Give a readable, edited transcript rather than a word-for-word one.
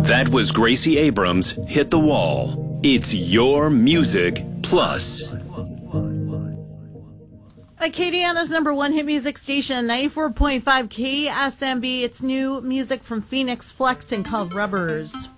That was Gracie Abrams' Hit the Wall. It's your music plus. Acadiana's number one hit music station, 94.5 KSMB. It's new music from Phoenix Flexing called Rubbers.